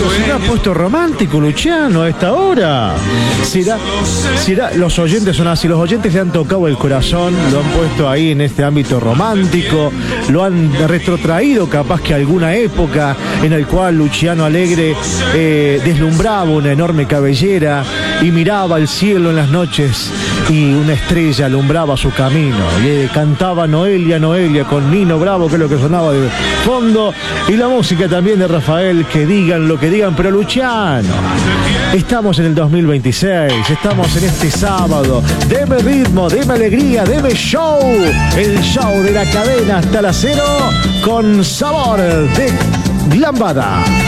Pero se ha puesto romántico Luciano a esta hora. ¿Será? Los oyentes son así, los oyentes le han tocado el corazón, lo han puesto ahí en este ámbito romántico, lo han retrotraído capaz que a alguna época en el cual Luciano Alegre deslumbraba una enorme cabellera y miraba el cielo en las noches y una estrella alumbraba su camino. Y cantaba Noelia, Noelia con Nino Bravo, que es lo que sonaba de fondo, y la música también de Rafael, que digan lo que digan, pero Luciano, estamos en el 2026, estamos en este sábado, deme ritmo, deme alegría, deme show, el show de la cadena hasta las 0 con sabor de Lambada.